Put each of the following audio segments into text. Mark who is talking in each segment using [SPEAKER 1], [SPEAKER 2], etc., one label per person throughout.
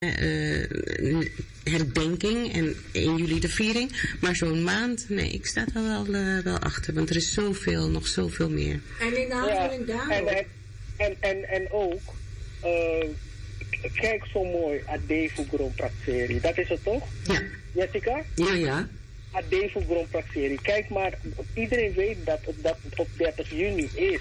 [SPEAKER 1] herdenking en 1 juli de viering. Maar zo'n maand, nee, ik sta er wel achter. Want er is nog zoveel meer.
[SPEAKER 2] En in aanvulling daarop.
[SPEAKER 3] En ook, kijk zo mooi, Adefu Grand Praxeri. Dat is het toch?
[SPEAKER 1] Ja.
[SPEAKER 3] Jessica?
[SPEAKER 1] Ja.
[SPEAKER 3] Adefu Grand Praxeri. Kijk maar, iedereen weet dat het op 30 juni is.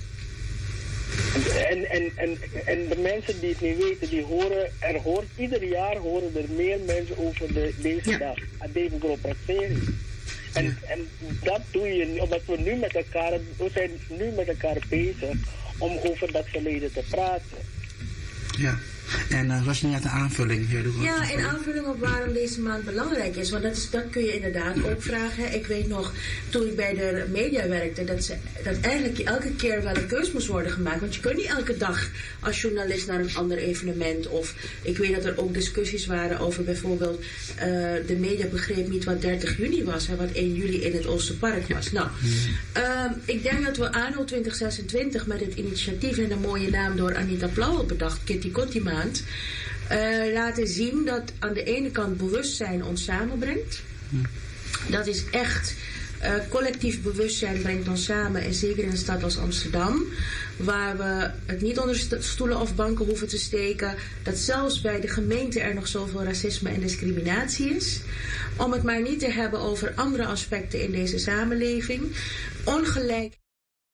[SPEAKER 3] En de mensen die het niet weten, ieder jaar horen er meer mensen over deze dag. Adefu Grand Praxeri. En dat doe je, omdat we zijn nu met elkaar bezig om over dat verleden te praten.
[SPEAKER 4] Ja. En was je net een aanvulling?
[SPEAKER 2] Ja, in aanvulling op waarom deze maand belangrijk is. Want dat kun je inderdaad ook vragen. Ik weet nog, toen ik bij de media werkte, dat eigenlijk elke keer wel een keus moest worden gemaakt. Want je kunt niet elke dag als journalist naar een ander evenement. Of ik weet dat er ook discussies waren over bijvoorbeeld, de media begreep niet wat 30 juni was en wat 1 juli in het Oosterpark was. Nou, ik denk dat we anno 2026 met het initiatief en de mooie naam door Anita Plauwel bedacht, Kitty Kotti maand, laten zien dat aan de ene kant bewustzijn ons samenbrengt. Dat is echt collectief bewustzijn brengt ons samen, en zeker in een stad als Amsterdam, waar we het niet onder stoelen of banken hoeven te steken, dat zelfs bij de gemeente er nog zoveel racisme en discriminatie is. Om het maar niet te hebben over andere aspecten in deze samenleving. Ongelijk